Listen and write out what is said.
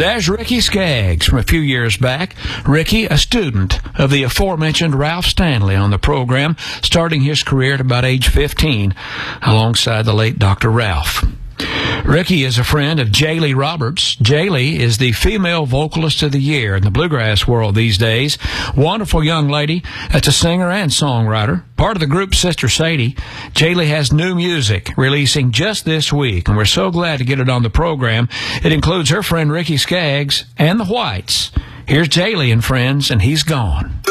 There's Ricky Skaggs from a few years back. Ricky, a student of the aforementioned Ralph Stanley on the program, starting his career at about age 15 alongside the late Dr. Ralph. Ricky is a friend of Jaylee Roberts. Jaylee is the female vocalist of the year in the bluegrass world these days. Wonderful young lady that's a singer and songwriter. Part of the group Sister Sadie. Jaylee has new music releasing just this week, and we're so glad to get it on the program. It includes her friend Ricky Skaggs and the Whites. Here's Jaylee and friends, and He's Gone.